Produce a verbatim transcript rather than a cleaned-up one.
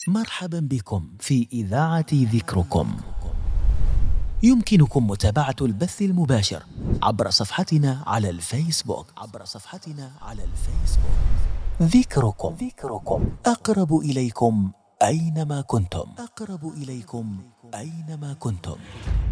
مرحبا بكم في إذاعة ذكركم. يمكنكم متابعة البث المباشر عبر صفحتنا على الفيسبوك عبر صفحتنا على الفيسبوك ذكركم. ذكركم أقرب إليكم أينما كنتم. أقرب إليكم أينما كنتم.